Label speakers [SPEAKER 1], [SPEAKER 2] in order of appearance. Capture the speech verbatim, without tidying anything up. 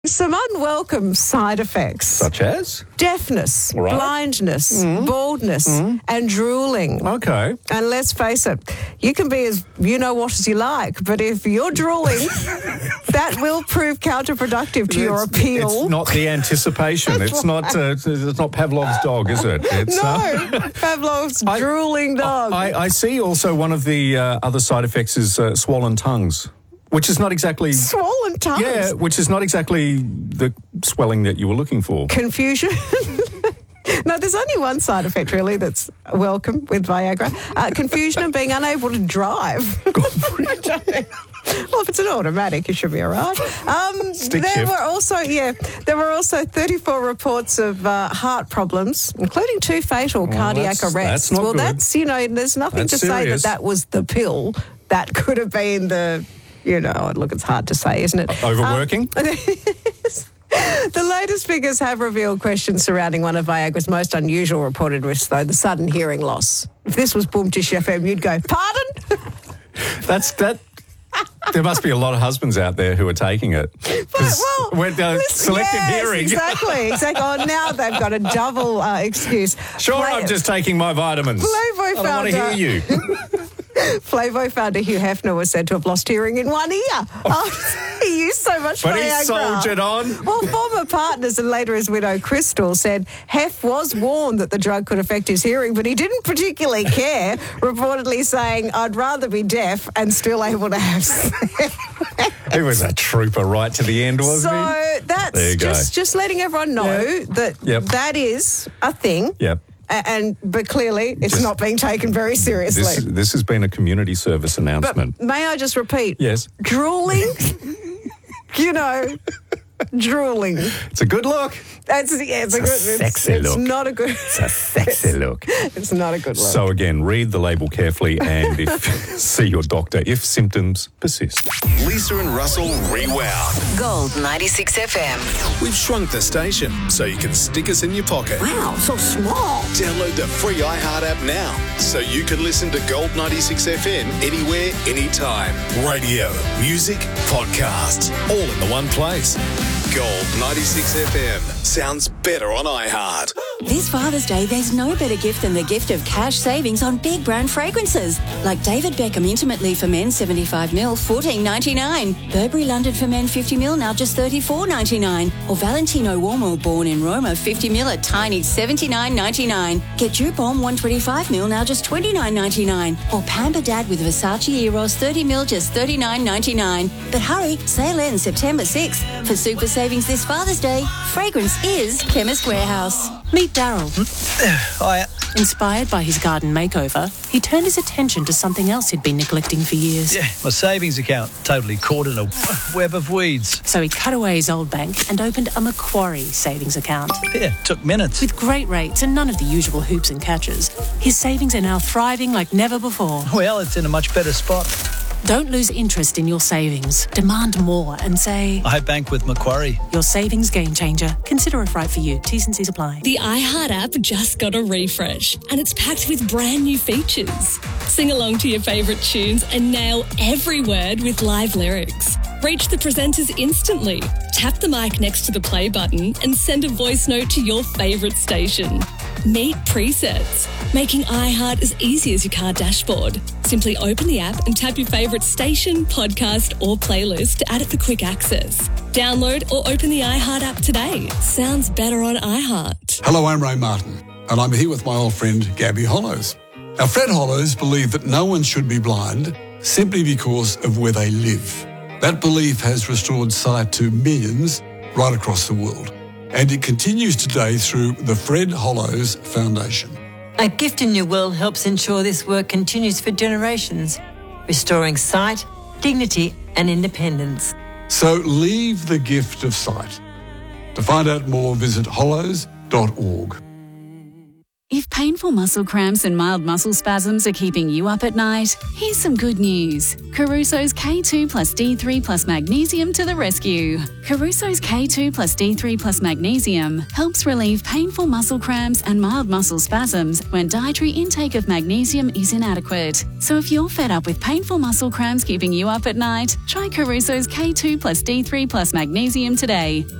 [SPEAKER 1] Some unwelcome side effects.
[SPEAKER 2] Such as?
[SPEAKER 1] Deafness,
[SPEAKER 2] Right.
[SPEAKER 1] blindness,
[SPEAKER 2] Mm.
[SPEAKER 1] baldness,
[SPEAKER 2] Mm.
[SPEAKER 1] and drooling.
[SPEAKER 2] Okay.
[SPEAKER 1] And let's face it, you can be as you-know-what as you like, but if you're drooling, that will prove counterproductive to your
[SPEAKER 2] It's-
[SPEAKER 1] appeal.
[SPEAKER 2] It's not the anticipation.
[SPEAKER 1] That's
[SPEAKER 2] it's not. Uh, it's not Pavlov's dog, is it? It's,
[SPEAKER 1] no,
[SPEAKER 2] uh,
[SPEAKER 1] Pavlov's
[SPEAKER 2] I-
[SPEAKER 1] drooling dog.
[SPEAKER 2] I, I see also one of the uh, other side effects is uh, swollen tongues, which is not exactly...
[SPEAKER 1] Swollen tongues.
[SPEAKER 2] Yeah, which is not exactly the swelling that you were looking for.
[SPEAKER 1] Confusion. No, there's only one side effect, really, that's welcome with Viagra. Uh, confusion and being unable to drive. Well, if it's an automatic, you should be all right. Um,
[SPEAKER 2] Stick
[SPEAKER 1] there
[SPEAKER 2] shift.
[SPEAKER 1] were also, yeah, there were also thirty-four reports of uh, heart problems, including two fatal cardiac
[SPEAKER 2] that's-
[SPEAKER 1] arrests.
[SPEAKER 2] that's not
[SPEAKER 1] well,
[SPEAKER 2] good.
[SPEAKER 1] that's, you know, there's nothing
[SPEAKER 2] That's
[SPEAKER 1] to say
[SPEAKER 2] serious.
[SPEAKER 1] that that was the pill. That could have been the, you know, look, it's hard to say, isn't it?
[SPEAKER 2] Overworking?
[SPEAKER 1] Um, The latest figures have revealed questions surrounding one of Viagra's most unusual reported risks, though, the sudden hearing loss. If this was Boom Tish F M, you'd go, pardon?
[SPEAKER 2] That's that. There must be a lot of husbands out there who are taking it.
[SPEAKER 1] But,
[SPEAKER 2] 'Cause
[SPEAKER 1] well,
[SPEAKER 2] we're, uh,
[SPEAKER 1] listen,
[SPEAKER 2] selective
[SPEAKER 1] yes,
[SPEAKER 2] hearing.
[SPEAKER 1] Exactly, exactly. Oh, now they've got a double uh, excuse.
[SPEAKER 2] Sure,
[SPEAKER 1] Play-
[SPEAKER 2] I'm just taking my vitamins.
[SPEAKER 1] Playboy
[SPEAKER 2] I don't want to
[SPEAKER 1] founder-
[SPEAKER 2] hear you.
[SPEAKER 1] Playboy founder Hugh Hefner was said to have lost hearing in one ear. Oh, he used so much
[SPEAKER 2] But he
[SPEAKER 1] Viagra.
[SPEAKER 2] soldiered on.
[SPEAKER 1] Well, former partners and later his widow Crystal said Hef was warned that the drug could affect his hearing, but he didn't particularly care, reportedly saying, I'd rather be deaf and still able to have sex.
[SPEAKER 2] He was a trooper right to the end, wasn't
[SPEAKER 1] So
[SPEAKER 2] he?
[SPEAKER 1] that's
[SPEAKER 2] There you go.
[SPEAKER 1] just, just letting everyone know
[SPEAKER 2] Yeah.
[SPEAKER 1] that
[SPEAKER 2] Yep.
[SPEAKER 1] that is a thing.
[SPEAKER 2] Yep.
[SPEAKER 1] A- And but clearly it's
[SPEAKER 2] Just-
[SPEAKER 1] not being taken very seriously.
[SPEAKER 2] This, this has been a community service announcement.
[SPEAKER 1] But may I just repeat?
[SPEAKER 2] Yes.
[SPEAKER 1] Drooling, you know, drooling.
[SPEAKER 2] It's a good look.
[SPEAKER 1] That's yeah, it's,
[SPEAKER 2] It's
[SPEAKER 1] a
[SPEAKER 2] a
[SPEAKER 1] good.
[SPEAKER 2] sexy
[SPEAKER 1] it's,
[SPEAKER 2] look.
[SPEAKER 1] It's not a good.
[SPEAKER 2] It's a sexy look.
[SPEAKER 1] It's not a good look.
[SPEAKER 2] So again, read the label carefully and if, see your doctor if symptoms persist.
[SPEAKER 3] Lisa and Russell Rewound.
[SPEAKER 4] Gold ninety-six F M.
[SPEAKER 3] We've shrunk the station so you can stick us in your pocket.
[SPEAKER 1] Wow, so small.
[SPEAKER 3] Download the free iHeart app now so you can listen to Gold ninety-six F M anywhere, anytime. Radio, music, podcasts, all in the one place. Gold ninety-six F M sounds better on iHeart.
[SPEAKER 5] This Father's Day, there's no better gift than the gift of cash savings on big brand fragrances. Like David Beckham Intimately for Men seventy-five mil, fourteen ninety-nine. Burberry London for Men fifty mil, now just thirty-four ninety-nine. Or Valentino Uomo Born in Roma fifty mil at tiny seventy-nine ninety-nine. Get Dupont one twenty-five mil, now just twenty-nine ninety-nine. Or Pamper Dad with Versace Eros thirty mil, just thirty-nine ninety-nine. But hurry, sale ends September sixth. For super savings this Father's Day, fragrance is Chemist Warehouse.
[SPEAKER 6] Meet Daryl.
[SPEAKER 7] I,
[SPEAKER 6] Inspired by his garden makeover, he turned his attention to something else he'd been neglecting for years.
[SPEAKER 7] yeah, my savings account totally caught in a web of weeds.
[SPEAKER 6] So he cut away his old bank and opened a Macquarie savings account.
[SPEAKER 7] Yeah, took minutes.
[SPEAKER 6] With great rates and none of the usual hoops and catches, his savings are now thriving like never before.
[SPEAKER 7] Well, it's in a much better spot.
[SPEAKER 6] Don't lose interest in your savings. Demand more and say,
[SPEAKER 7] I bank with Macquarie.
[SPEAKER 6] your savings game changer. Consider if right for you. T's and C's apply.
[SPEAKER 8] The iHeart app just got a refresh and it's packed with brand new features. Sing along to your favourite tunes and nail every word with live lyrics. Reach the presenters instantly. Tap the mic next to the play button and send a voice note to your favourite station. Meet presets, making iHeart as easy as your car dashboard. Simply open the app and tap your favourite station, podcast or playlist to add it for quick access. Download or open the iHeart app today. Sounds better on iHeart.
[SPEAKER 9] Hello, I'm Ray Martin, and I'm here with my old friend Gabby Hollows. Now, Fred Hollows believed that no one should be blind simply because of where they live. That belief has restored sight to millions right across the world, and it continues today through the Fred Hollows Foundation.
[SPEAKER 10] A Gift in Your Will helps ensure this work continues for generations, restoring sight, dignity and independence.
[SPEAKER 9] So leave the gift of sight. To find out more, visit hollows dot org.
[SPEAKER 4] If painful muscle cramps and mild muscle spasms are keeping you up at night, here's some good news. Caruso's K two plus D three plus magnesium to the rescue. Caruso's K two plus D three plus magnesium helps relieve painful muscle cramps and mild muscle spasms when dietary intake of magnesium is inadequate. So if you're fed up with painful muscle cramps keeping you up at night, try Caruso's K two plus D three plus magnesium today.